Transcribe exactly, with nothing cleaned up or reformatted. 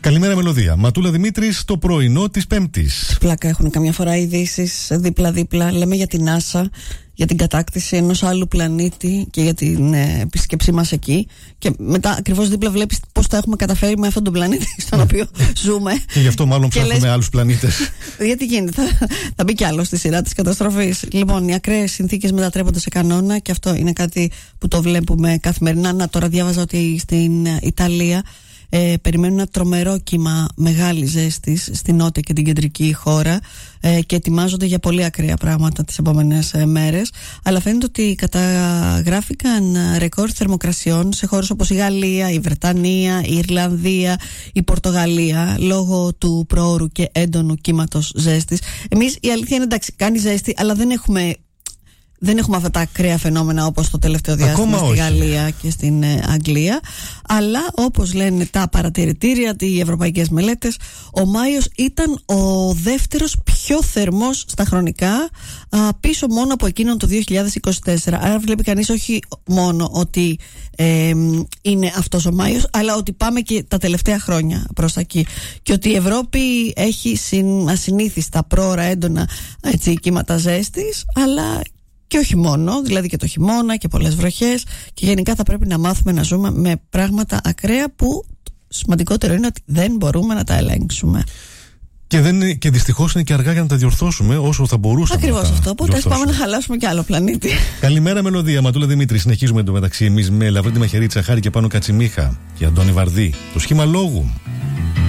Καλημέρα, Μελωδία. Ματούλα Δημήτρη, το πρωινό της Πέμπτης. Πλάκα έχουν καμιά φορά ειδήσεις δίπλα-δίπλα. Λέμε για την NASA, για την κατάκτηση ενός άλλου πλανήτη και για την ε, επίσκεψή μας εκεί. Και μετά ακριβώς δίπλα βλέπεις πώς τα έχουμε καταφέρει με αυτόν τον πλανήτη στον οποίο ζούμε. Και γι' αυτό μάλλον ψάχνουμε λες... άλλους πλανήτες. Γιατί γίνεται, θα, θα μπει κι άλλο στη σειρά της καταστροφής. Λοιπόν, οι ακραίες συνθήκες μετατρέπονται σε κανόνα και αυτό είναι κάτι που το βλέπουμε καθημερινά. Να, τώρα διάβαζα ότι στην Ιταλία Ε, περιμένουν ένα τρομερό κύμα μεγάλη ζέστης στην νότια και την κεντρική χώρα ε, και ετοιμάζονται για πολύ ακραία πράγματα τις επόμενες ε, μέρες. Αλλά φαίνεται ότι καταγράφηκαν ρεκόρ θερμοκρασιών σε χώρες όπως η Γαλλία, η Βρετανία, η Ιρλανδία, η Πορτογαλία λόγω του προώρου και έντονου κύματος ζέστης. Εμείς η αλήθεια είναι εντάξει, κάνει ζέστη, αλλά δεν έχουμε Δεν έχουμε αυτά τα ακραία φαινόμενα όπως το τελευταίο διάστημα ακόμα στη όχι. Γαλλία και στην ε, Αγγλία. Αλλά όπως λένε τα παρατηρητήρια, οι ευρωπαϊκές μελέτες, ο Μάιος ήταν ο δεύτερος πιο θερμός στα χρονικά, α, πίσω μόνο από εκείνον το δύο χιλιάδες είκοσι τέσσερα. Άρα βλέπει κανείς όχι μόνο ότι ε, είναι αυτός ο Μάιος, αλλά ότι πάμε και τα τελευταία χρόνια προς τα εκεί. Και ότι η Ευρώπη έχει συν, ασυνήθιστα πρόωρα έντονα έτσι, κύματα ζέστης, αλλά και όχι μόνο, δηλαδή και το χειμώνα και πολλές βροχές, και γενικά θα πρέπει να μάθουμε να ζούμε με πράγματα ακραία που σημαντικότερο είναι ότι δεν μπορούμε να τα ελέγξουμε. Και, δεν, και δυστυχώς είναι και αργά για να τα διορθώσουμε όσο θα μπορούσαμε. Ακριβώς αυτό. Οπότε ας πάμε να χαλάσουμε κι άλλο πλανήτη. Καλημέρα, Μελωδία. Ματούλα Δημήτρη. Συνεχίζουμε εντωμεταξύ εμείς με Λαβρέντη Μαχαιρίτσα, Χάρη και Πάνο Κατσιμίχα και Αντώνη Βαρδί. Το σχήμα λόγου.